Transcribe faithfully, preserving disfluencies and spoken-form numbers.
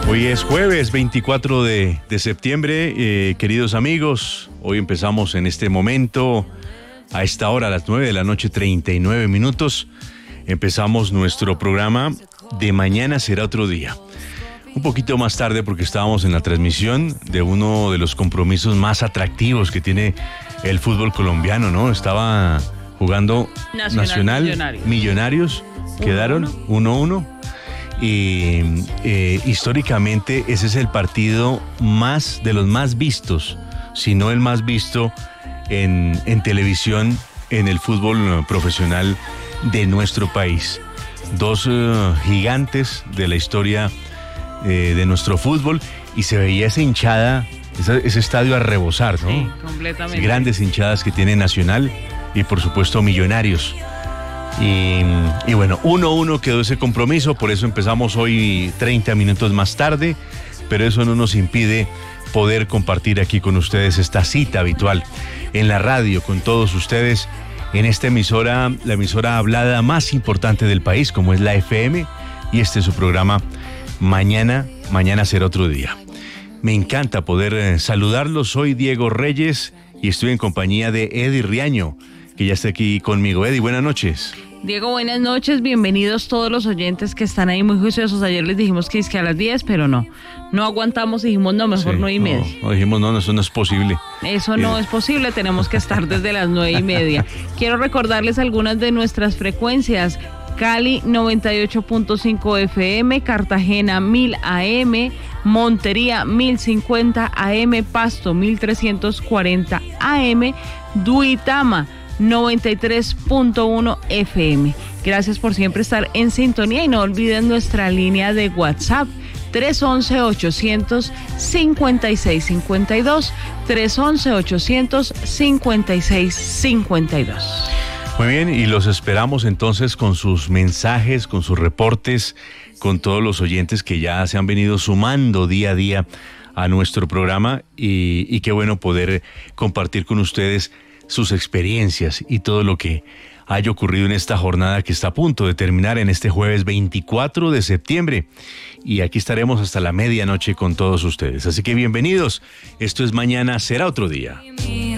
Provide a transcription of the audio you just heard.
Hoy es jueves veinticuatro de, de septiembre, eh, queridos amigos. Hoy empezamos en este momento, a esta hora, a las nueve de la noche, treinta y nueve minutos. Empezamos nuestro programa de Mañana será otro día. Un poquito más tarde porque estábamos en la transmisión de uno de los compromisos más atractivos que tiene el fútbol colombiano, ¿no? Estaba jugando Nacional, Nacional Millonarios. Millonarios, quedaron uno a uno. Y eh, históricamente ese es el partido más de los más vistos, si no el más visto en, en televisión en el fútbol profesional de nuestro país. Dos uh, gigantes de la historia eh, de nuestro fútbol, y se veía esa hinchada, esa, ese estadio a rebosar, ¿no? Sí, completamente. Grandes hinchadas que tiene Nacional y por supuesto Millonarios. Y, y bueno, uno a uno quedó ese compromiso, por eso empezamos hoy treinta minutos más tarde, pero eso no nos impide poder compartir aquí con ustedes esta cita habitual en la radio con todos ustedes en esta emisora, la emisora hablada más importante del país, como es la F M, y este es su programa Mañana, Mañana será otro día. Me encanta poder eh, saludarlos, soy Diego Reyes y estoy en compañía de Eddie Riaño, que ya está aquí conmigo. Eddie, buenas noches. Diego, buenas noches, bienvenidos todos los oyentes que están ahí muy juiciosos. Ayer les dijimos que es que a las diez, pero no, no aguantamos y dijimos no, mejor Sí, nueve y media. No, no, dijimos no, no, eso no es posible. Eso no Eh. es posible, tenemos que estar desde las nueve y media. Quiero recordarles algunas de nuestras frecuencias. Cali noventa y ocho punto cinco F M, Cartagena mil A M, Montería mil cincuenta A M, Pasto mil trescientos cuarenta A M, Duitama noventa y tres punto uno F M. Gracias por siempre estar en sintonía y no olviden nuestra línea de WhatsApp tres once, ochocientos cincuenta y seis cincuenta y dos, tres once, ochocientos cincuenta y seis cincuenta y dos. Muy bien, y los esperamos entonces con sus mensajes, con sus reportes, con todos los oyentes que ya se han venido sumando día a día a nuestro programa, y, y qué bueno poder compartir con ustedes sus experiencias y todo lo que haya ocurrido en esta jornada que está a punto de terminar en este jueves veinticuatro de septiembre. Y aquí estaremos hasta la medianoche con todos ustedes. Así que bienvenidos. Esto es Mañana será otro día.